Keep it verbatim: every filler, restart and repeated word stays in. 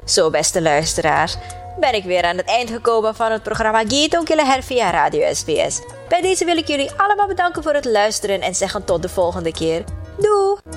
Zo, beste luisteraars, ben ik weer aan het eind gekomen van het programma Gitong Kilahel via Radio S B S. Bij deze wil ik jullie allemaal bedanken voor het luisteren en zeggen tot de volgende keer. Doei!